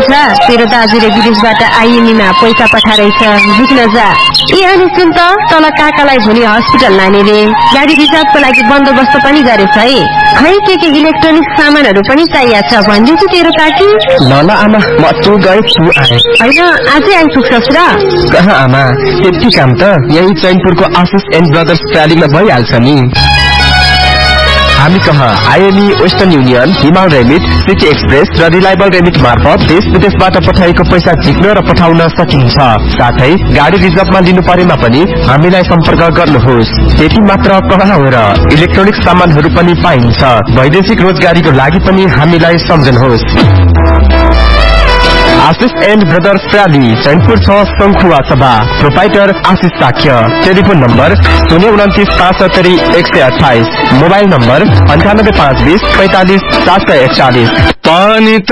छ तेरो दाजुले विदेशबाट आइएमईमा पैसा पठाइरहेछ बुझ्न जा। ए अनि सुन त तल काकालाई भोलि हस्पिटल लाने रे गाडी रिजर्भको लागि बन्दोबस्त पनि गरेछ है। खै के इलेक्ट्रोनिक सामानहरू पनि चाहिएको छ भन्दै थियो तेरो काकी। ल आमा म तँ गए तँ आए होइन आजै आइपुग्छस् र? कहाँ आमा त्यति काम त यही चैनपुरको आशिष एन्ड ब्रदर्स ट्रालीमा भइहाल्छ नि। हामी कहाँ आइएमई, वेस्टर्न युनियन, हिमाल रेमिट, सिटी एक्सप्रेस र रिलायबल रेमिट मार्फत देश विदेशबाट पठाएको पैसा झिक्न र पठाउन सकिन्छ। साथै गाडी रिजर्भमा लिनु परेमा पनि हामीलाई सम्पर्क गर्नुहोस्। त्यति मात्र कहाँ हो र इलेक्ट्रोनिक सामानहरू पनि पाइन्छ। वैदेशिक रोजगारीको लागि पनि हामीलाई सम्झनुहोस्। आशिष एन्ड ब्रदर्स ट्राली चैनपुर 6 शंखुवा सभा प्रोपाइटर आशिष Shakya. Telephone number 029 mobile number 98 520 45 741।